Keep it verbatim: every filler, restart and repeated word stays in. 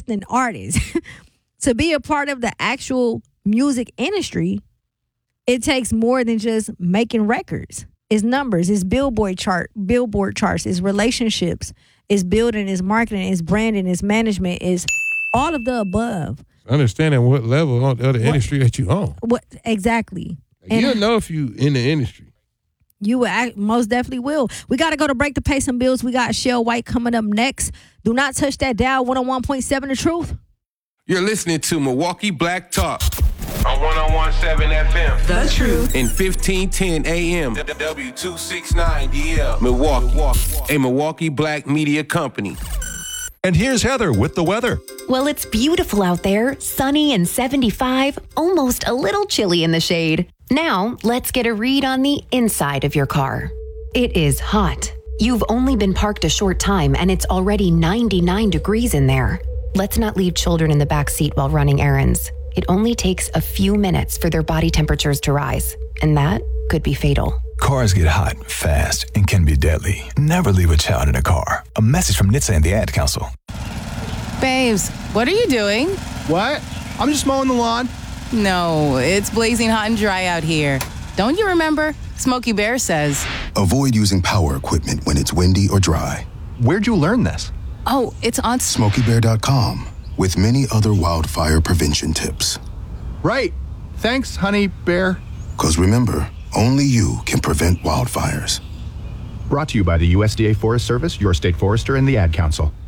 uplifting artist. To be a part of the actual music industry, it takes more than just making records. It's numbers, it's billboard chart, billboard charts, it's relationships, it's building, it's marketing, it's branding, it's management, it's all of the above. Understanding what level of the what, industry that you own. What exactly? You'll and know if you in the industry. You will act, most definitely will. We got to go to break to pay some bills. We got Shell White coming up next. Do not touch that dial. one oh one point seven The Truth. You're listening to Milwaukee Black Talk on one oh one point seven F M. The Truth. In fifteen ten A M. W two sixty-nine D L. Milwaukee. A Milwaukee Black media company. And here's Heather with the weather. Well, it's beautiful out there, sunny and seventy-five, almost a little chilly in the shade. Now, let's get a read on the inside of your car. It is hot. You've only been parked a short time and it's already ninety-nine degrees in there. Let's not leave children in the back seat while running errands. It only takes a few minutes for their body temperatures to rise, and that could be fatal. Cars get hot, fast, and can be deadly. Never leave a child in a car. A message from N H T S A and the Ad Council. Babes, what are you doing? What? I'm just mowing the lawn. No, it's blazing hot and dry out here. Don't you remember? Smokey Bear says, avoid using power equipment when it's windy or dry. Where'd you learn this? Oh, it's on Smokey Bear dot com with many other wildfire prevention tips. Right. Thanks, honey bear. Because remember, only you can prevent wildfires. Brought to you by the U S D A Forest Service, your state forester, and the Ad Council.